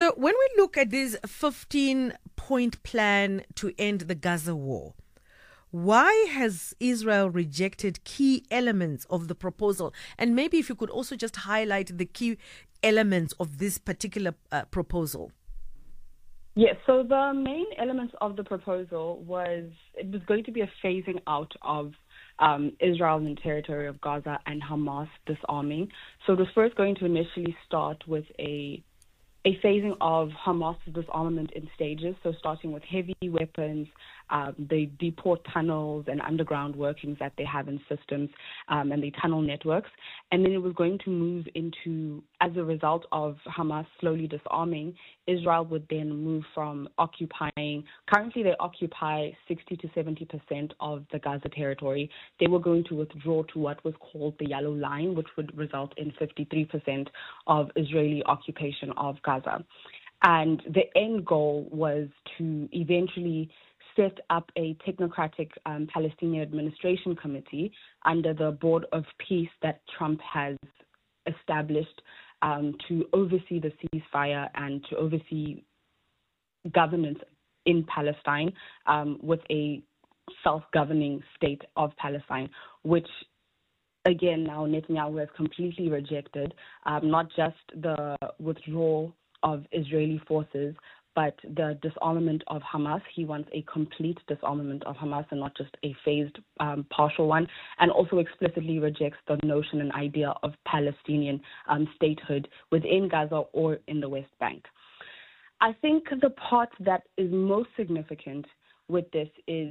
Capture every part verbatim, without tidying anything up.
So when we look at this fifteen-point plan to end the Gaza war, why has Israel rejected key elements of the proposal? And maybe if you could also just highlight the key elements of this particular uh, proposal. Yes, so the main elements of the proposal was it was going to be a phasing out of um, Israel in the territory of Gaza and Hamas disarming. So it was first going to initially start with a a phasing of Hamas disarmament in stages, so starting with heavy weapons, um, the deport tunnels and underground workings that they have in systems, um, and the tunnel networks. And then it was going to move into, as a result of Hamas slowly disarming, Israel would then move from occupying, currently they occupy sixty to seventy percent of the Gaza territory. They were going to withdraw to what was called the Yellow Line, which would result in fifty-three percent of Israeli occupation of Gaza. And the end goal was to eventually set up a technocratic um, Palestinian administration committee under the Board of Peace that Trump has established um, to oversee the ceasefire and to oversee governance in Palestine um, with a self-governing state of Palestine, which again now Netanyahu has completely rejected, um, not just the withdrawal of Israeli forces, but the disarmament of Hamas. He wants a complete disarmament of Hamas and not just a phased um, partial one, and also explicitly rejects the notion and idea of Palestinian um, statehood within Gaza or in the West Bank. I think the part that is most significant with this is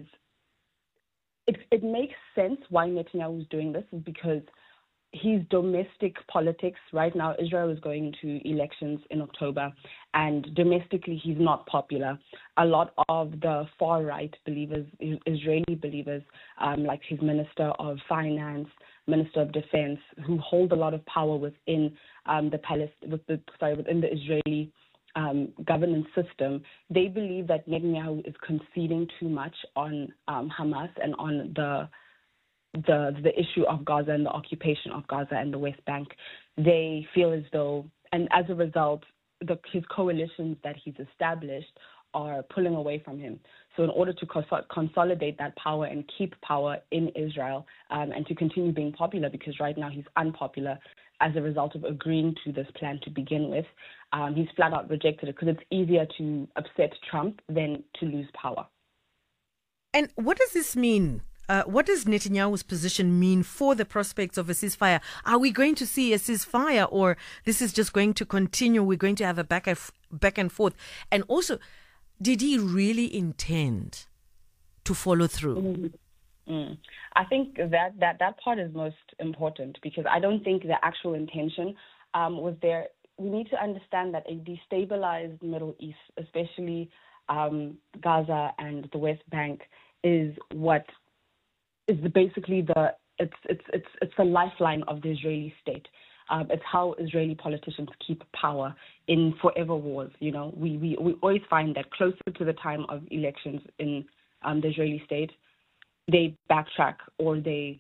it, it makes sense why Netanyahu is doing this, is because his domestic politics right now, Israel is going to elections in October, and domestically he's not popular. A lot of the far-right believers, Israeli believers, um, like his Minister of Finance, Minister of Defense, who hold a lot of power within um, the Palest- with the, sorry, within the Israeli um, governance system, they believe that Netanyahu is conceding too much on um, Hamas and on the the the issue of Gaza and the occupation of Gaza and the West Bank. They feel as though, and as a result, the, his coalitions that he's established are pulling away from him. So in order to cons- consolidate that power and keep power in Israel um, and to continue being popular, because right now he's unpopular as a result of agreeing to this plan to begin with, um, he's flat out rejected it because it's easier to upset Trump than to lose power. And what does this mean? Uh, what does Netanyahu's position mean for the prospects of a ceasefire? Are we going to see a ceasefire, or this is just going to continue? We're going to have a back and, f- back and forth. And also, did he really intend to follow through? Mm-hmm. Mm. I think that, that that part is most important, because I don't think the actual intention um, was there. We need to understand that a destabilized Middle East, especially um, Gaza and the West Bank, is what is the, basically the it's it's it's it's the lifeline of the Israeli state. Um, it's how Israeli politicians keep power in forever wars. You know, we we we always find that closer to the time of elections in um, the Israeli state, they backtrack or they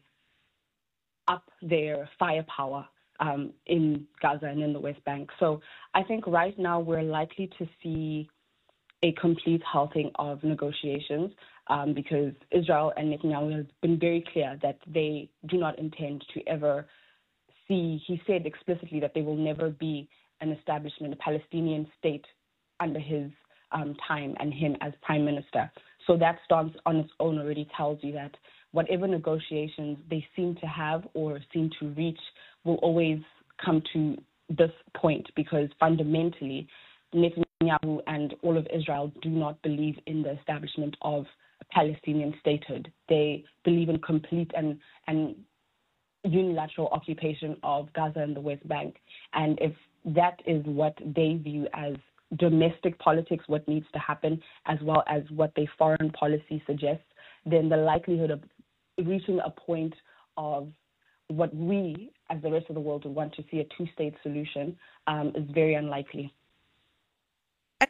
up their firepower um, in Gaza and in the West Bank. So I think right now we're likely to see a complete halting of negotiations um, because Israel and Netanyahu has been very clear that they do not intend to ever see, he said explicitly that there will never be an establishment, a Palestinian state under his um, time and him as prime minister. So that stance on its own already tells you that whatever negotiations they seem to have or seem to reach will always come to this point, because fundamentally Netanyahu and all of Israel do not believe in the establishment of a Palestinian statehood. They believe in complete and, and unilateral occupation of Gaza and the West Bank. And if that is what they view as domestic politics, what needs to happen, as well as what their foreign policy suggests, then the likelihood of reaching a point of what we, as the rest of the world, would want to see, a two-state solution, um, is very unlikely.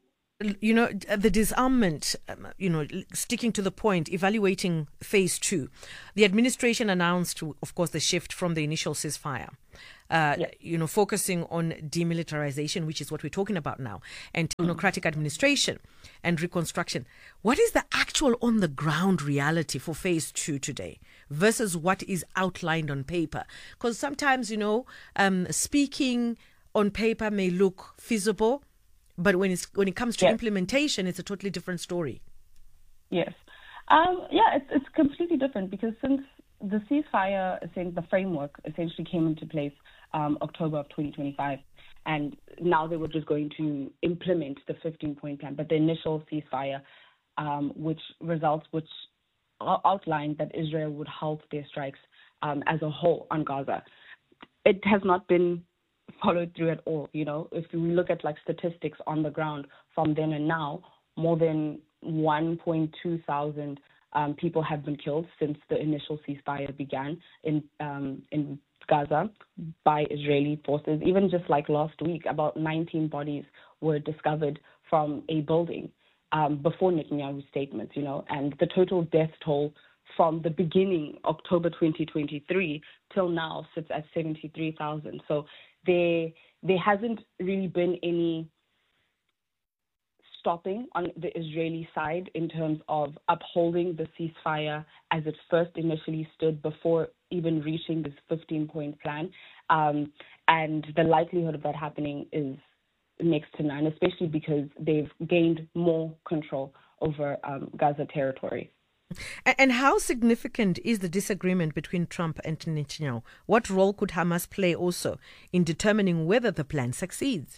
you know, the disarmament, um, you know, sticking to the point, evaluating phase two, the administration announced, of course, the shift from the initial ceasefire. Uh, yes. You know, focusing on demilitarization, which is what we're talking about now, and technocratic mm. administration and reconstruction. What is the actual on-the-ground reality for phase two today versus what is outlined on paper? Because sometimes, you know, um, speaking on paper may look feasible, but when it's when it comes to yes. implementation, it's a totally different story. Yes. Um, yeah, it's it's completely different because since the ceasefire, the framework essentially came into place um, October of twenty twenty-five, and now they were just going to implement the fifteen-point plan. But the initial ceasefire, um, which results, which outlined that Israel would halt their strikes um, as a whole on Gaza, it has not been followed through at all. You know, if we look at like statistics on the ground from then and now, more than one point two thousand um, people have been killed since the initial ceasefire began in um, in Gaza by Israeli forces. Even just like last week, about nineteen bodies were discovered from a building um, before Netanyahu's statements. You know, and the total death toll from the beginning, October twenty twenty-three, till now sits at seventy-three thousand. So there, there hasn't really been any stopping on the Israeli side in terms of upholding the ceasefire as it first initially stood before even reaching this fifteen-point plan. Um, and the likelihood of that happening is next to none, especially because they've gained more control over um, Gaza territory. And how significant is the disagreement between Trump and Netanyahu? What role could Hamas play also in determining whether the plan succeeds?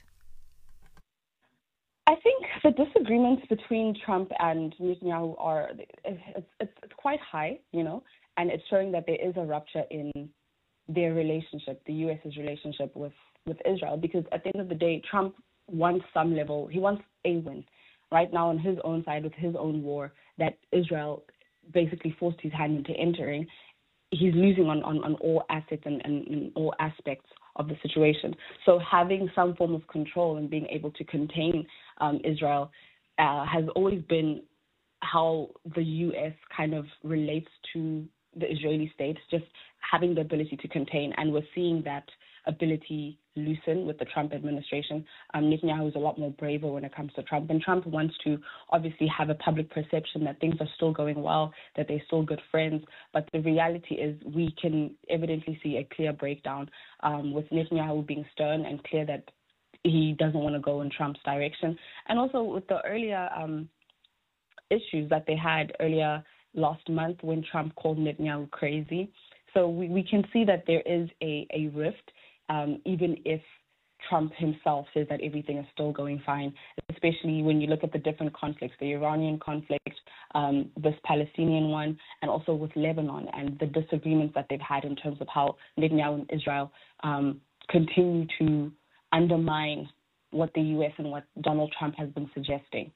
I think the disagreements between Trump and Netanyahu are it's, it's, it's quite high, you know, and it's showing that there is a rupture in their relationship, the U S's relationship with, with Israel, because at the end of the day, Trump wants some level, he wants a win. Right now on his own side with his own war that Israel basically forced his hand into entering, he's losing on, on, on all assets and, and, and all aspects of the situation. So having some form of control and being able to contain um, Israel uh, has always been how the U S kind of relates to the Israeli state, just having the ability to contain. And we're seeing that ability loosen with the Trump administration. Um, Netanyahu is a lot more braver when it comes to Trump. And Trump wants to obviously have a public perception that things are still going well, that they're still good friends. But the reality is we can evidently see a clear breakdown um, with Netanyahu being stern and clear that he doesn't want to go in Trump's direction. And also with the earlier um, issues that they had earlier last month when Trump called Netanyahu crazy. So we, we can see that there is a, a rift. Um, even if Trump himself says that everything is still going fine, especially when you look at the different conflicts, the Iranian conflict, um, this Palestinian one, and also with Lebanon and the disagreements that they've had in terms of how Netanyahu and Israel um, continue to undermine what the U S and what Donald Trump has been suggesting.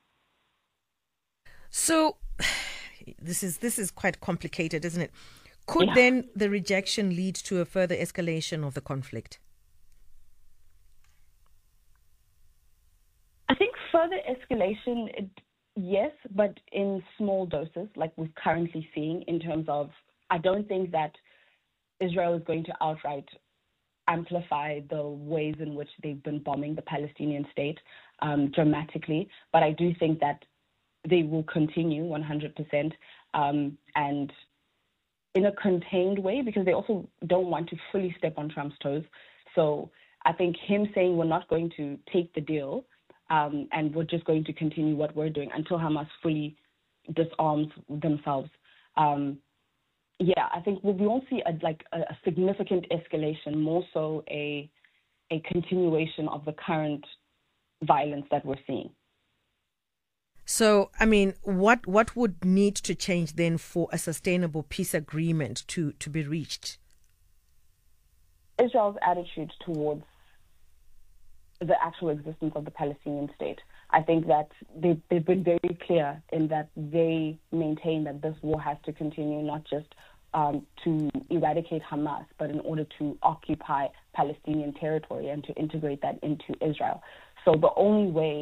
So this is this is quite complicated, isn't it? Could yeah. then the rejection lead to a further escalation of the conflict? I think further escalation, it, yes, but in small doses, like we're currently seeing in terms of, I don't think that Israel is going to outright amplify the ways in which they've been bombing the Palestinian state um, dramatically, but I do think that they will continue one hundred percent um, and in a contained way, because they also don't want to fully step on Trump's toes. So I think him saying we're not going to take the deal um, and we're just going to continue what we're doing until Hamas fully disarms themselves. Um, yeah, I think we won't see a, like a, a significant escalation, more so a a continuation of the current violence that we're seeing. So, I mean, what what would need to change then for a sustainable peace agreement to, to be reached? Israel's attitude towards the actual existence of the Palestinian state. I think that they, they've been very clear in that they maintain that this war has to continue, not just um, to eradicate Hamas, but in order to occupy Palestinian territory and to integrate that into Israel. So the only way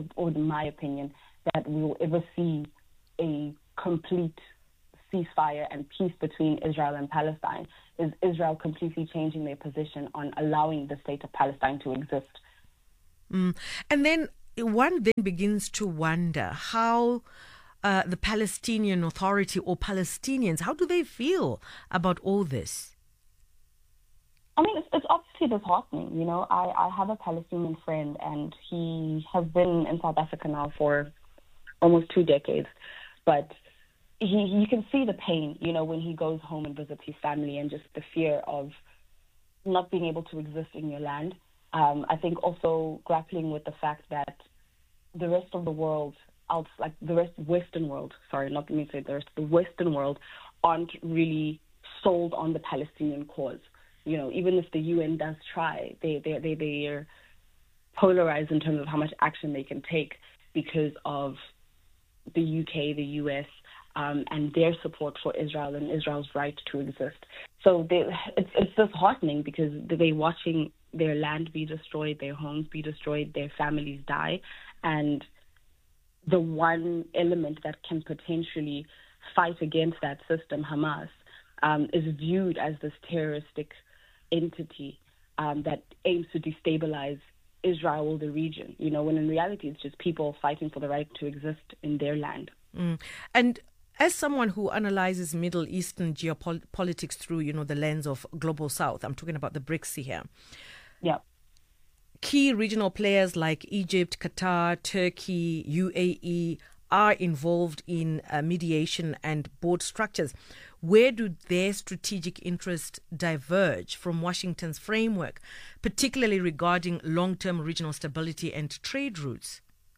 or, or in my opinion, that we will ever see a complete ceasefire and peace between Israel and Palestine is Israel completely changing their position on allowing the state of Palestine to exist. Mm. And then one then begins to wonder how uh, the Palestinian Authority or Palestinians, how do they feel about all this? I mean, it's, it's obviously disheartening. You know, I, I have a Palestinian friend, and he has been in South Africa now for almost two decades. But he, you can see the pain, you know, when he goes home and visits his family, and just the fear of not being able to exist in your land. Um, I think also grappling with the fact that the rest of the world, out like the rest Western world, sorry, not me say the rest, the Western world aren't really sold on the Palestinian cause. You know, even if the U N does try, they they they they're polarized in terms of how much action they can take because of the U K, the U S, um, and their support for Israel and Israel's right to exist. So they, it's it's disheartening because they're watching their land be destroyed, their homes be destroyed, their families die, and the one element that can potentially fight against that system, Hamas, um, is viewed as this terroristic entity um, that aims to destabilize Israel or the region, you know, when in reality it's just people fighting for the right to exist in their land. Mm. And as someone who analyzes Middle Eastern geopolitics through, you know, the lens of Global South, I'm talking about the BRICS here. Yeah. Key regional players like Egypt, Qatar, Turkey, U A E are involved in uh, mediation and board structures. Where do their strategic interests diverge from Washington's framework, particularly regarding long-term regional stability and trade routes?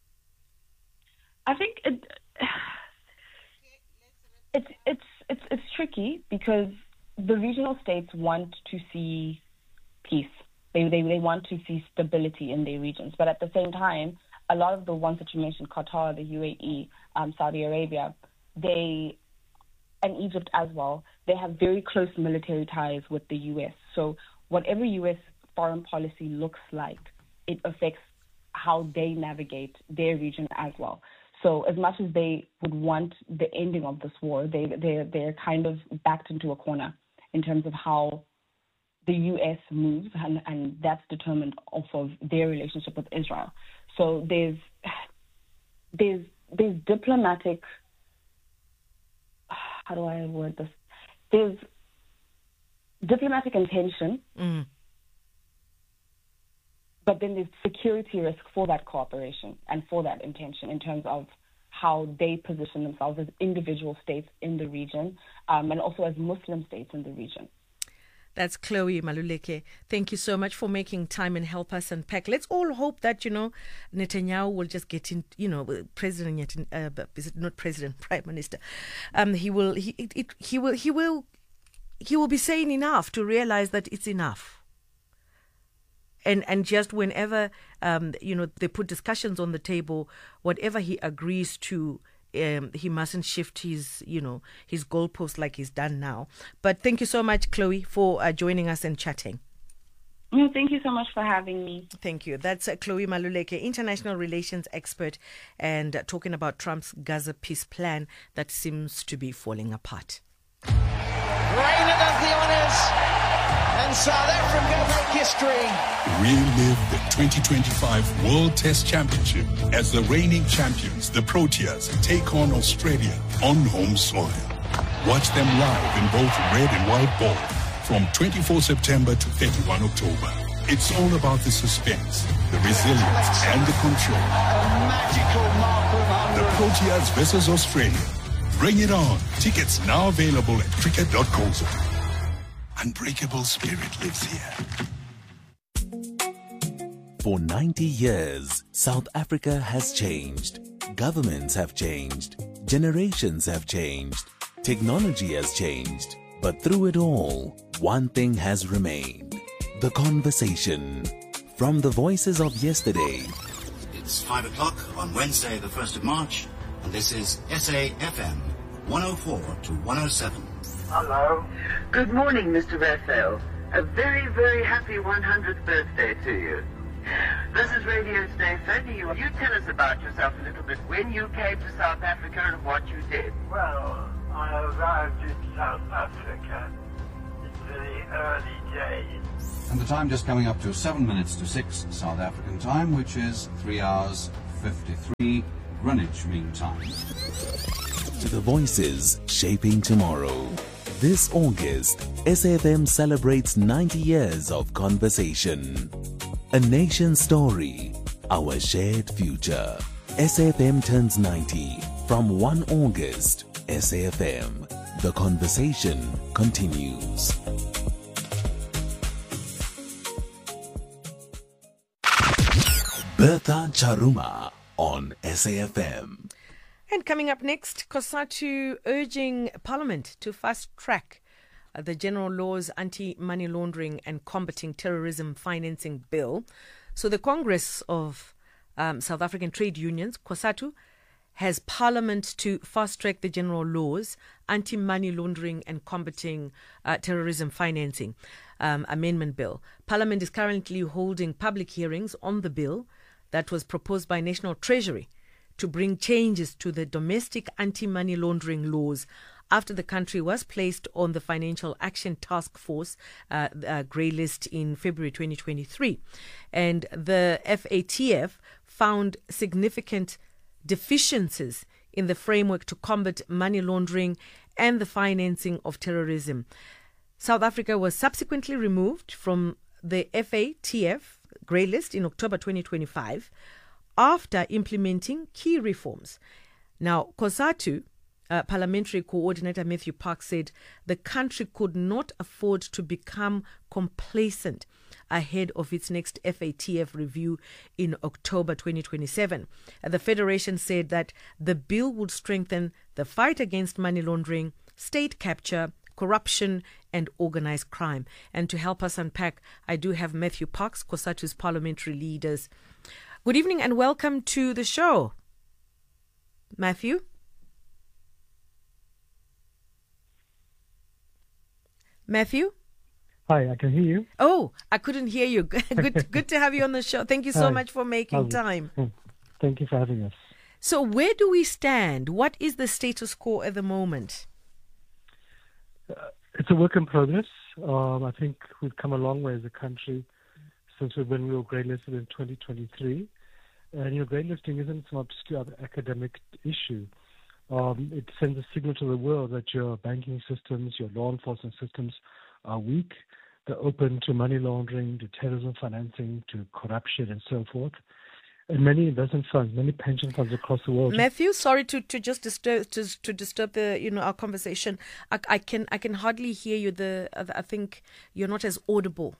I think it, it's it's it's it's tricky because the regional states want to see peace. They, they they want to see stability in their regions. But at the same time, a lot of the ones that you mentioned, Qatar, the U A E, um, Saudi Arabia, they, and Egypt as well, they have very close military ties with the U S. So whatever U S foreign policy looks like, it affects how they navigate their region as well. So as much as they would want the ending of this war, they, they, they're kind of backed into a corner in terms of how the U S moves, and, and that's determined off of their relationship with Israel. So there's there's there's diplomatic, how do I word this? There's diplomatic intention, mm. but then there's security risk for that cooperation and for that intention in terms of how they position themselves as individual states in the region, um, and also as Muslim states in the region. That's Chloe Maluleke. Thank you so much for making time and help us unpack. Let's all hope that, you know, Netanyahu will just get in, you know, President, uh, is it not President, Prime Minister? Um, he will, he, it, it, he will, he will, he will be saying enough to realize that it's enough. And and just whenever, um, you know, they put discussions on the table, whatever he agrees to, Um, he mustn't shift his, you know, his goalpost like he's done now. But thank you so much, Chloe, for uh, joining us and chatting. No, thank you so much for having me. Thank you. That's uh, Chloe Maluleke, international relations expert, and uh, talking about Trump's Gaza peace plan that seems to be falling apart. Reina does the honours, and South Africa make history. Relive the twenty twenty-five World Test Championship as the reigning champions, the Proteas, take on Australia on home soil. Watch them live in both red and white ball from twenty-fourth September to thirty-first October. It's all about the suspense, the resilience, and the control. A magical mark of one hundred. The Proteas versus Australia. Bring it on. Tickets now available at cricket dot co dot za. Unbreakable spirit lives here. For ninety years, South Africa has changed. Governments have changed. Generations have changed. Technology has changed. But through it all, one thing has remained. The conversation. From the voices of yesterday. It's five o'clock on Wednesday, the first of March, and this is S A F M one oh four to one oh seven. Hello. Good morning, Mister Raphael. A very, very happy one hundredth birthday to you. This is Radio Stay Fit. You, you tell us about yourself a little bit. When you came to South Africa and what you did. Well, I arrived in South Africa in the early days. And the time just coming up to seven minutes to six South African time, which is three hours fifty-three Greenwich Mean Time. To the voices shaping tomorrow. This August, S A F M celebrates ninety years of conversation. A nation story, our shared future. S A F M turns ninety from the first of August. S A F M, the conversation continues. Bertha Charuma on S A F M. And coming up next, COSATU urging Parliament to fast-track uh, the General Laws Anti-Money Laundering and Combating Terrorism Financing Bill. So the Congress of um, South African Trade Unions, COSATU, has Parliament to fast-track the General Laws Anti-Money Laundering and Combating uh, Terrorism Financing um, Amendment Bill. Parliament is currently holding public hearings on the bill that was proposed by National Treasury to bring changes to the domestic anti-money laundering laws after the country was placed on the Financial Action Task Force uh, uh, grey list in February twenty twenty-three. And the F A T F found significant deficiencies in the framework to combat money laundering and the financing of terrorism. South Africa was subsequently removed from the F A T F grey list in October twenty twenty-five after implementing key reforms. Now, COSATU uh, Parliamentary Coordinator Matthew Parks said the country could not afford to become complacent ahead of its next F A T F review in October twenty twenty-seven. Uh, the Federation said that the bill would strengthen the fight against money laundering, state capture, corruption and organised crime. And to help us unpack, I do have Matthew Parks, COSATU's parliamentary leaders. Good evening and welcome to the show. Matthew? Matthew? Hi, I can hear you. Oh, I couldn't hear you. Good good to have you on the show. Thank you so Hi. much for making time. Thank you for having us. So where do we stand? What is the status quo at the moment? Uh, it's a work in progress. Um, I think we've come a long way as a country since when we were grey-listed in twenty twenty-three. And, you know, grey-listing isn't some obscure academic issue. Um, it sends a signal to the world that your banking systems, your law enforcement systems are weak. They're open to money laundering, to terrorism financing, to corruption and so forth. And many investment funds, many pension funds across the world. Matthew, sorry to, to just disturb to, to disturb the you know our conversation. I, I can I can hardly hear you. The I think you're not as audible.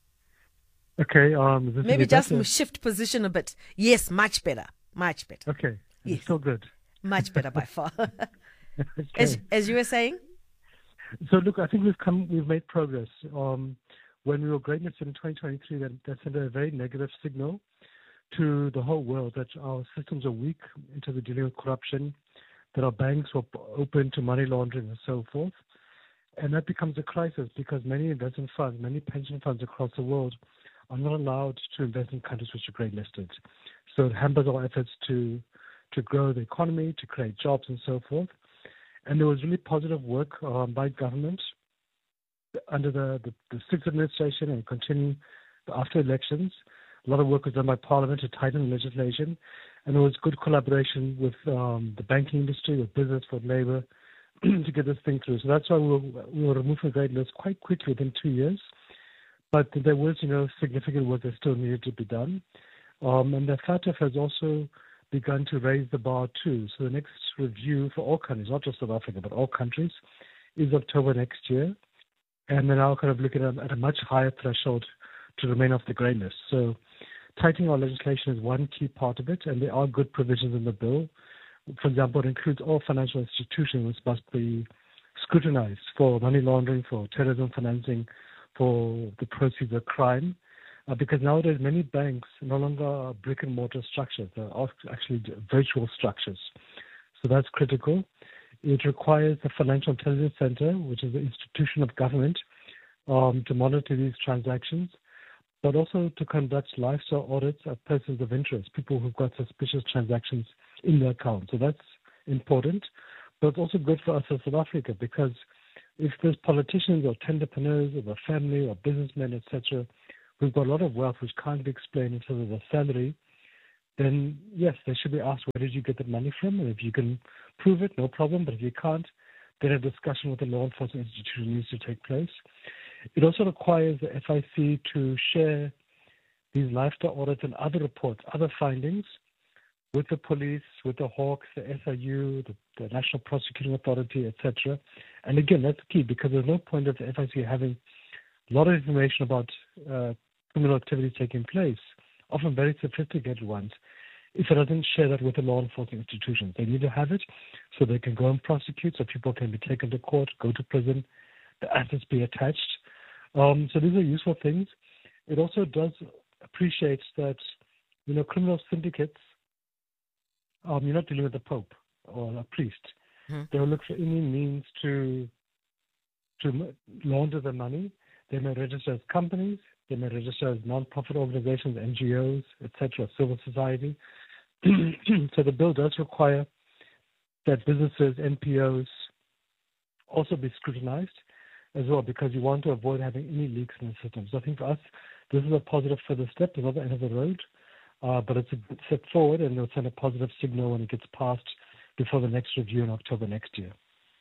Okay. Um, this Maybe just better? shift position a bit. Yes, much better, much better. Okay. Yes. Still good. Much better by far. Okay. As as you were saying. So look, I think we've come, we've made progress. Um, when we were grey-listed in twenty twenty-three, that, that sent a very negative signal to the whole world that our systems are weak in terms of dealing with corruption, that our banks were open to money laundering and so forth. And that becomes a crisis because many investment funds, many pension funds across the world are not allowed to invest in countries which are grey-listed. So it hampers our efforts to to grow the economy, to create jobs and so forth. And there was really positive work um, by government under the, the, the sixth administration and continuing after elections. A lot of work was done by Parliament to tighten the legislation. And there was good collaboration with um, the banking industry, with business, with labor, to get this thing through. So that's why we were, we were removed from the grey list quite quickly within two years. But there was, you know, significant work that still needed to be done. Um, and the F A T F has also begun to raise the bar too. So the next review for all countries, not just South Africa, but all countries, is October next year. And they're now kind of looking at, at a much higher threshold to remain off the grey list. So tightening our legislation is one key part of it, and there are good provisions in the bill. For example, it includes all financial institutions which must be scrutinized for money laundering, for terrorism financing, for the proceeds of crime. Uh, because nowadays many banks no longer are brick-and-mortar structures. They're actually virtual structures. So that's critical. It requires the Financial Intelligence Center, which is the institution of government, um, to monitor these transactions. but also to conduct lifestyle audits of persons of interest, people who've got suspicious transactions in their account. So that's important, but it's also good for us as South Africa, because if there's politicians or entrepreneurs or a family or businessmen, et cetera, who've got a lot of wealth which can't be explained in terms of their salary, then yes, they should be asked, where did you get that money from? And if you can prove it, no problem. But if you can't, then a discussion with the law enforcement institution needs to take place. It also requires the F I C to share these lifestyle audits and other reports, other findings, with the police, with the Hawks, the S I U, the, the National Prosecuting Authority, et cetera. And again, that's key, because there's no point of the F I C having a lot of information about uh, criminal activities taking place, often very sophisticated ones, if it doesn't share that with the law enforcement institutions. They need to have it so they can go and prosecute, so people can be taken to court, go to prison, the assets be attached. Um, so these are useful things. It also does appreciate that, you know, criminal syndicates, um, you're not dealing with the Pope or a priest. Mm-hmm. They'll look for any means to to launder the money. They may register as companies. They may register as non-profit organizations, N G Os, et cetera, civil society. So the bill does require that businesses, N P Os, also be scrutinized as well, because you want to avoid having any leaks in the system. So I think for us, this is a positive further step. It's not the end of the road, uh, but it's a good step forward, and it'll send a positive signal when it gets passed before the next review in October next year.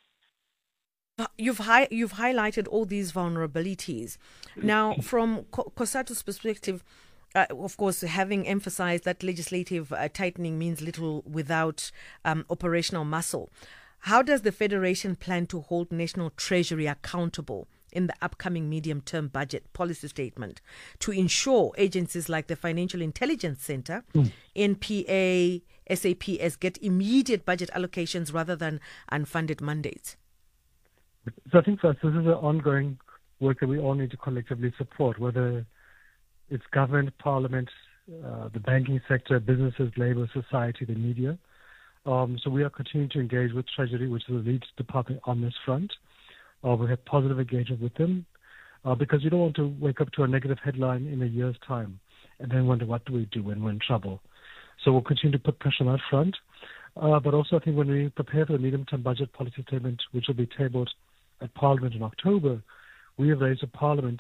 You've hi- you've highlighted all these vulnerabilities. Now, from Co- COSATU's perspective, uh, of course, having emphasized that legislative uh, tightening means little without um, operational muscle, how does the Federation plan to hold National Treasury accountable in the upcoming medium-term budget policy statement to ensure agencies like the Financial Intelligence Center, mm. N P A, S A P S get immediate budget allocations rather than unfunded mandates? So I think for us, this is an ongoing work that we all need to collectively support, whether it's government, parliament, uh, the banking sector, businesses, labor, society, the media. Um, so we are continuing to engage with Treasury, which is the lead department on this front. Uh, we have positive engagement with them uh, because you don't want to wake up to a negative headline in a year's time and then wonder, what do we do when we're in trouble? So we'll continue to put pressure on that front. Uh, but also I think when we prepare for the medium-term budget policy statement, which will be tabled at Parliament in October, we have raised to Parliament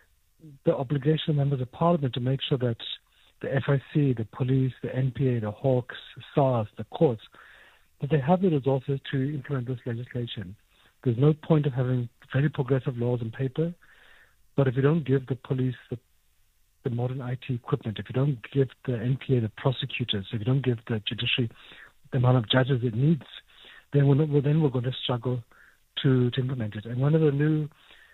the obligation of members of Parliament to make sure that the F I C, the police, the N P A, the Hawks, SARS, the courts, that they have the resources to implement this legislation. There's no point of having very progressive laws on paper, but if you don't give the police the, the modern I T equipment, if you don't give the N P A the prosecutors, if you don't give the judiciary the amount of judges it needs, then we're, not, well, then we're going to struggle to, to implement it. And one of the new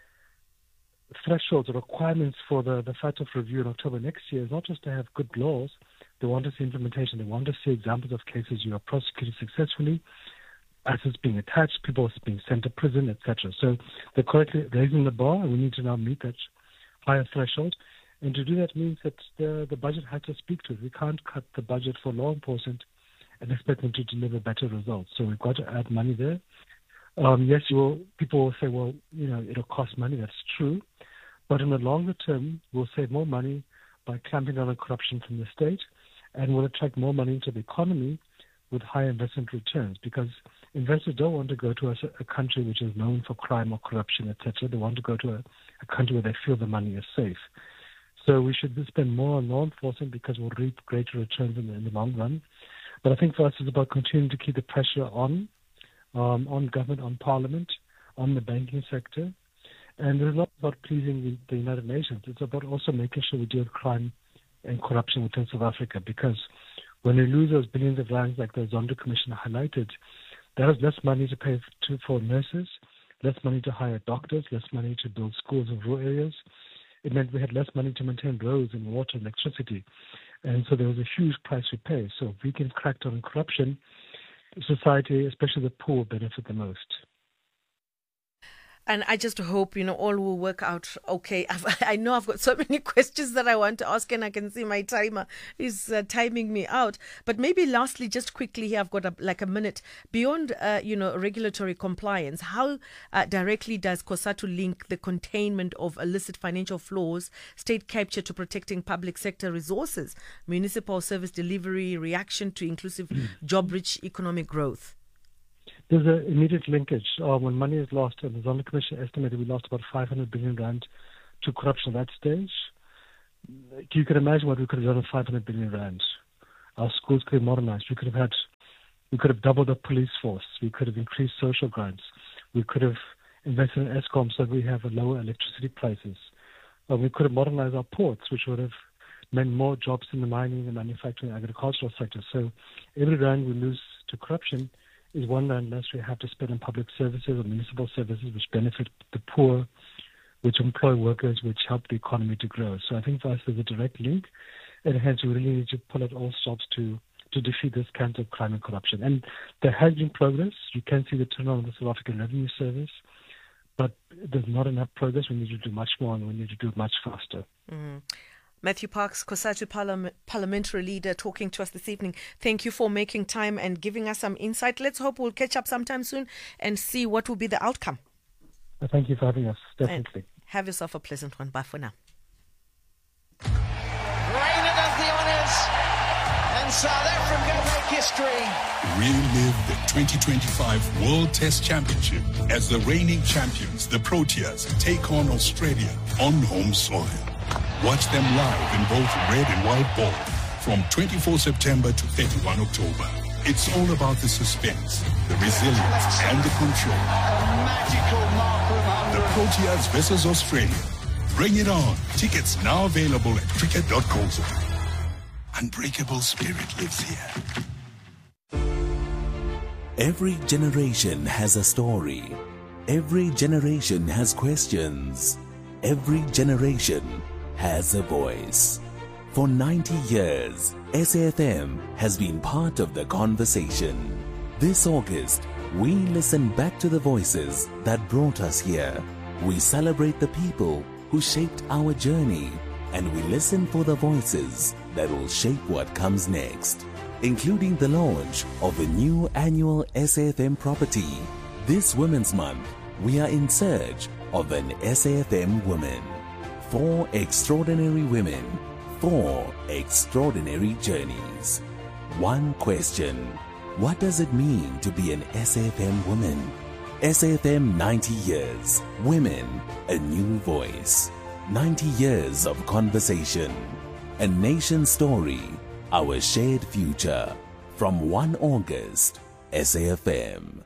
thresholds or requirements for the, the F A T F review in October next year is not just to have good laws. They want to see implementation. They want to see examples of cases you are prosecuted successfully, assets being attached, people being sent to prison, et cetera. So they're correctly raising the bar, and we need to now meet that higher threshold. And to do that means that the, the budget has to speak to it. We can't cut the budget for law enforcement and expect them to deliver better results. So we've got to add money there. Um, yes, you will, people will say, well, you know, it'll cost money. That's true. But in the longer term, we'll save more money by clamping down on corruption from the state, and we'll attract more money into the economy with high investment returns, because investors don't want to go to a, a country which is known for crime or corruption, et cetera. They want to go to a, a country where they feel the money is safe. So we should spend more on law enforcement because we'll reap greater returns in the, in the long run. But I think for us it's about continuing to keep the pressure on, um, on government, on parliament, on the banking sector. And it's not about pleasing the, the United Nations. It's about also making sure we deal with crime and corruption within South Africa, because when we lose those billions of rands like the Zondo Commission highlighted, there is less money to pay to, for nurses, less money to hire doctors, less money to build schools in rural areas. It meant we had less money to maintain roads and water and electricity. And so there was a huge price we pay. So if we can crack down on corruption, society, especially the poor, benefit the most. And I just hope, you know, all will work out okay. I've, I know I've got so many questions that I want to ask, and I can see my timer is uh, timing me out. But maybe lastly, just quickly here, I've got a, like a minute. Beyond, uh, you know, regulatory compliance, how uh, directly does COSATU link the containment of illicit financial flows, state capture to protecting public sector resources, municipal service delivery, reaction to inclusive job-rich economic growth? There's an immediate linkage. Uh, when money is lost, and the Zondo Commission estimated we lost about five hundred billion rand to corruption at that stage. You can imagine what we could have done with five hundred billion rand. Our schools could have modernized. We could have had, we could have doubled the police force. We could have increased social grants. We could have invested in ESCOM so that we have lower electricity prices. Uh, we could have modernized our ports, which would have meant more jobs in the mining, the manufacturing, and agricultural sector. So every rand we lose to corruption is one rand less we have to spend on public services or municipal services, which benefit the poor, which employ workers, which help the economy to grow. So I think for us there's a direct link, and hence we really need to pull out all stops to, to defeat this kind of crime and corruption. And there has been progress. You can see the turnaround of the South African Revenue Service, but there's not enough progress. We need to do much more, and we need to do it much faster. Mm-hmm. Matthew Parks, COSATU Parliament, parliamentary leader, talking to us this evening. Thank you for making time and giving us some insight. Let's hope we'll catch up sometime soon and see what will be the outcome. Thank you for having us, definitely. And have yourself a pleasant one. Bye for now. Reina does the honours, and South Africa make history. Relive the twenty twenty-five World Test Championship as the reigning champions, the Proteas, take on Australia on home soil. Watch them live in both red and white ball from twenty-fourth September to thirty-first October. It's all about the suspense, the resilience, and the control. A magical mark of one hundred. The Proteas versus Australia. Bring it on. Tickets now available at cricket dot co dot za. Unbreakable spirit lives here. Every generation has a story. Every generation has questions. Every generation has a voice. For ninety years, S A F M has been part of the conversation. This August, we listen back to the voices that brought us here. We celebrate the people who shaped our journey, and we listen for the voices that will shape what comes next, including the launch of a new annual S A F M property. This Women's Month, we are in search of an S A F M woman. Four extraordinary women, four extraordinary journeys. One question: what does it mean to be an S A F M woman? S A F M ninety years. Women, a new voice. ninety years of conversation. A nation story, our shared future. From first of August, S A F M.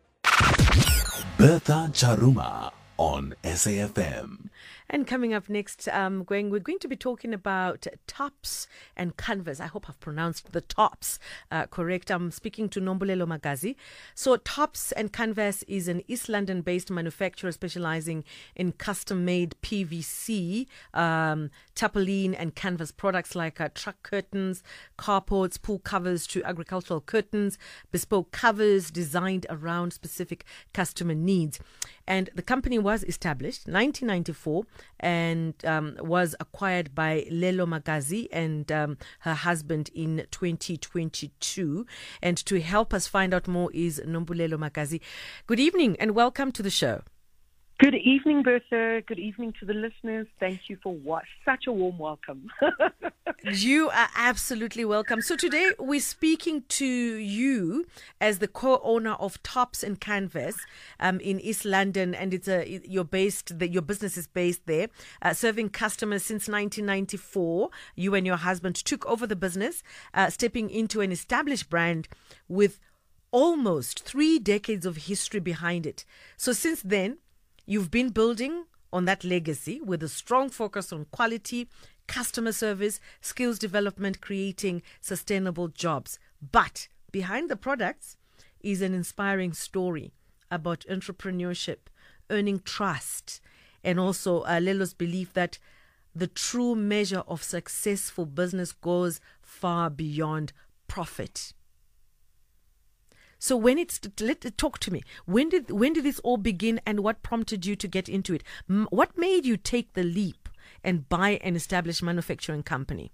Bertha Charuma on S A F M. And coming up next, um, going, we're going to be talking about tops and canvas. I hope I've pronounced the tops uh, correct. I'm speaking to Nombulelo Magazi. So Tops and Canvas is an East London-based manufacturer specializing in custom-made P V C, um, tarpaulin and canvas products like uh, truck curtains, carports, pool covers to agricultural curtains, bespoke covers designed around specific customer needs. And the company was established in nineteen ninety-four and um, was acquired by Lelo Magazi and um, her husband in twenty twenty-two. And to help us find out more is Nombulelo Magazi. Good evening and welcome to the show. Good evening, Bertha. Good evening to the listeners. Thank you for what such a warm welcome. You are absolutely welcome. So today we're speaking to you as the co-owner of Tops and Canvas um, in East London, and it's a you're based. The, your business is based there, uh, serving customers since nineteen ninety-four. You and your husband took over the business, uh, stepping into an established brand with almost three decades of history behind it. So since then, you've been building on that legacy with a strong focus on quality, customer service, skills development, creating sustainable jobs. But behind the products is an inspiring story about entrepreneurship, earning trust, and also uh, Lelo's belief that the true measure of successful business goes far beyond profit. So when it's let talk to me. When did when did this all begin, and what prompted you to get into it? M- what made you take the leap and buy an established manufacturing company?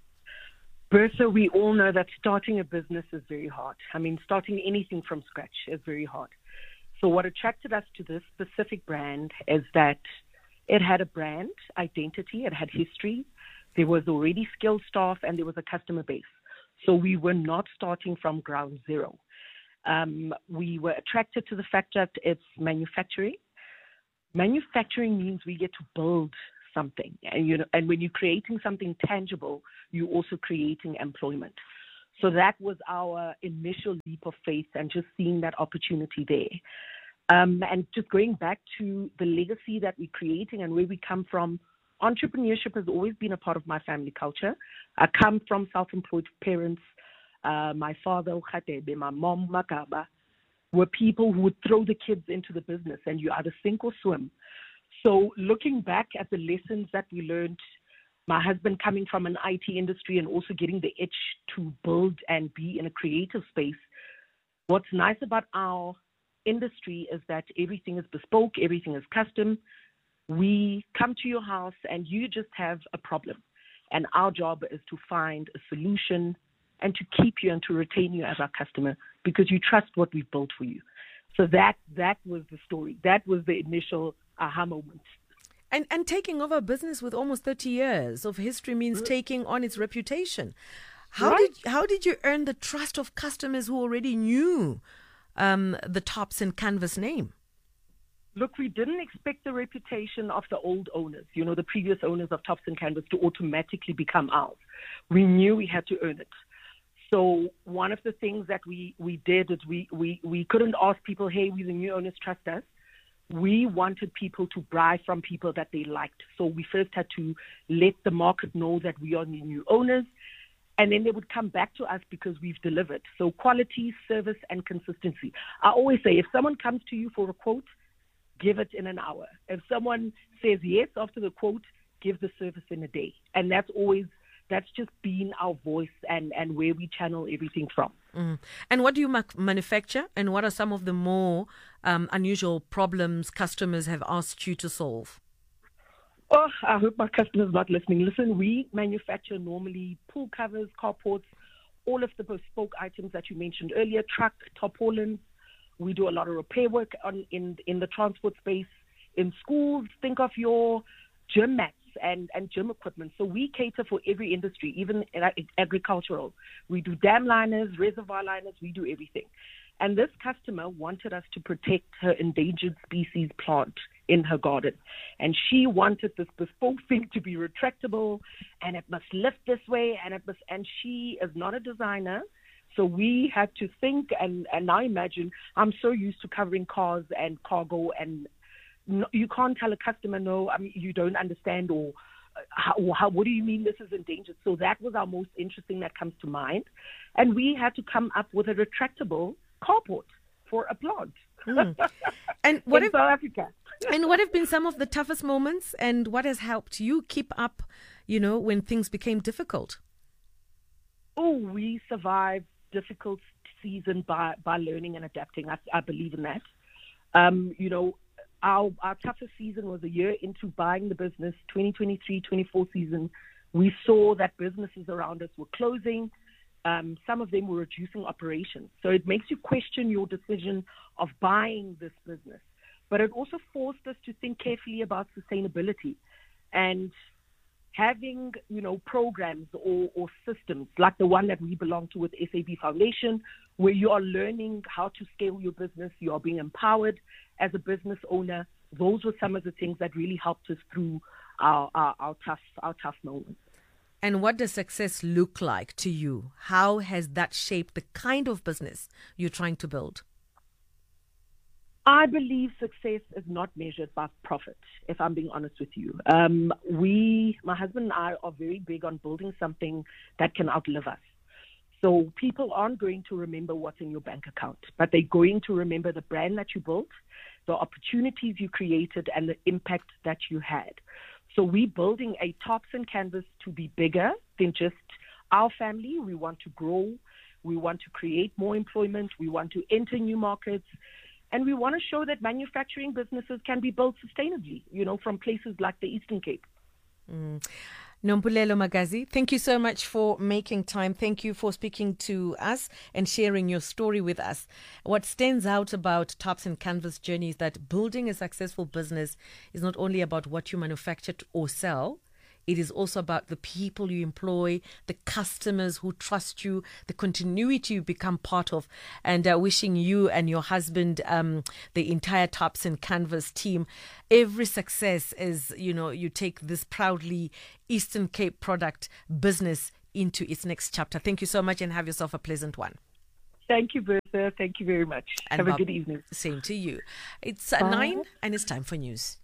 Bertha, we all know that starting a business is very hard. I mean, starting anything from scratch is very hard. So what attracted us to this specific brand is that it had a brand identity, it had history, there was already skilled staff, and there was a customer base. So we were not starting from ground zero. Um, we were attracted to the fact that it's manufacturing. Manufacturing means we get to build something, and you know, and when you're creating something tangible, you're also creating employment. So that was our initial leap of faith, and just seeing that opportunity there. Um, and just going back to the legacy that we're creating and where we come from, entrepreneurship has always been a part of my family culture. I come from self-employed parents. Uh, my father, Ukhatebe, my mom, Makaba, were people who would throw the kids into the business, and you either sink or swim. So looking back at the lessons that we learned, my husband coming from an I T industry and also getting the itch to build and be in a creative space, what's nice about our industry is that everything is bespoke, everything is custom. We come to your house and you just have a problem. And our job is to find a solution and to keep you and to retain you as our customer because you trust what we've built for you. So that that was the story. That was the initial aha moment. And and taking over a business with almost thirty years of history means taking on its reputation. How Right. did how did you earn the trust of customers who already knew um, the Tops and Canvas name? Look, we didn't expect the reputation of the old owners, you know, the previous owners of Tops and Canvas to automatically become ours. We knew we had to earn it. So one of the things that we, we did is we, we, we couldn't ask people, hey, we the new owners, trust us. We wanted people to buy from people that they liked. So we first had to let the market know that we are the new owners, and then they would come back to us because we've delivered. So quality, service, and consistency. I always say, if someone comes to you for a quote, give it in an hour. If someone says yes after the quote, give the service in a day. And that's always, that's just been our voice and, and where we channel everything from. Mm. And what do you ma- manufacture? And what are some of the more um, unusual problems customers have asked you to solve? Oh, I hope my customer's not listening. Listen, we manufacture normally pool covers, carports, all of the bespoke items that you mentioned earlier, truck, tarpaulins. We do a lot of repair work on in in the transport space. In schools, think of your gym mats and, and gym equipment. So we cater for every industry, even in ag- agricultural. We do dam liners, reservoir liners, we do everything. And this customer wanted us to protect her endangered species plant in her garden. And she wanted this bespoke thing to be retractable, and it must lift this way, and it must, and she is not a designer. So we had to think, and, and now imagine, I'm so used to covering cars and cargo, and no, you can't tell a customer, no, I mean, you don't understand, or how, how, what do you mean this is endangered? So that was our most interesting that comes to mind. And we had to come up with a retractable carport for a plant. Mm. And what in have, South Africa. and what have been some of the toughest moments, and what has helped you keep up, you know, when things became difficult? Oh, we survived difficult season by, by learning and adapting. I, I believe in that. Um, you know, our, our toughest season was a year into buying the business, twenty twenty-three twenty-four season. We saw that businesses around us were closing. Um, some of them were reducing operations. So it makes you question your decision of buying this business. But it also forced us to think carefully about sustainability and having, you know, programs or, or systems like the one that we belong to with S A B Foundation, where you are learning how to scale your business, you are being empowered as a business owner. Those were some of the things that really helped us through our, our, our tough our tough moments. And what does success look like to you? How has that shaped the kind of business you're trying to build? I believe success is not measured by profit, if I'm being honest with you. Um, we, my husband and I, are very big on building something that can outlive us. So people aren't going to remember what's in your bank account, but they're going to remember the brand that you built, the opportunities you created, and the impact that you had. So we're building a Tops and Canvas to be bigger than just our family. We want to grow. We want to create more employment. We want to enter new markets. And we want to show that manufacturing businesses can be built sustainably, you know, from places like the Eastern Cape. Mm. Nompulelo Magazi, thank you so much for making time. Thank you for speaking to us and sharing your story with us. What stands out about Tops and Canvas journey is that building a successful business is not only about what you manufacture or sell. It is also about the people you employ, the customers who trust you, the continuity you become part of. And uh, wishing you and your husband, um, the entire Tops and Canvas team, every success as, you know, you take this proudly Eastern Cape product business into its next chapter. Thank you so much and have yourself a pleasant one. Thank you, Bertha. Thank you very much. And have Bob, a good evening. Same to you. It's uh, nine and it's time for news.